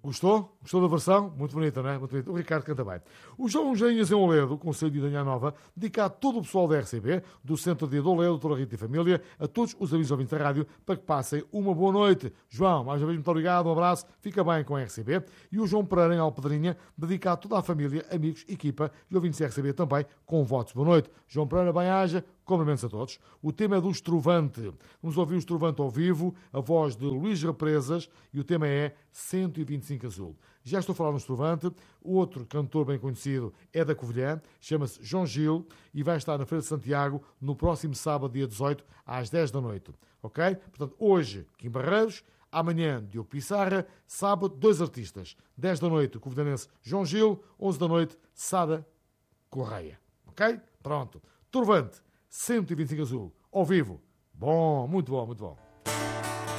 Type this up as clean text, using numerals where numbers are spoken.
Gostou? Gostou da versão? Muito bonita, não é? Muito bonita. O Ricardo canta bem. O João Engenhas em Oledo, Conselho de Idanha Nova, dedica a todo o pessoal da RCB, do Centro de Oledo, Doutora Rita e Família, a todos os amigos ouvintes da rádio, para que passem uma boa noite. João, mais uma vez, muito obrigado, um abraço, fica bem com a RCB. E o João Pereira, em Alpedrinha, dedica a toda a família, amigos, equipa e ouvintes da RCB também, com votos. Boa noite. João Pereira, bem-aja. Cumprimentos a todos. O tema é do Estrovante. Vamos ouvir o Estrovante ao vivo, a voz de Luís Represas, e o tema é 125 Azul. Já estou a falar no Estrovante. O outro cantor bem conhecido é da Covilhã, chama-se João Gil, e vai estar na Feira de Santiago no próximo sábado, dia 18, às 10 da noite. Ok? Portanto, hoje, Kim Barreiros, amanhã, Diogo Pissarra, sábado, 2 artistas. 10 da noite, o covilhanense João Gil, 11 da noite, Sada Correia. Ok? Pronto. Estrovante. 125 Azul, ao vivo. Bom, muito bom, muito bom.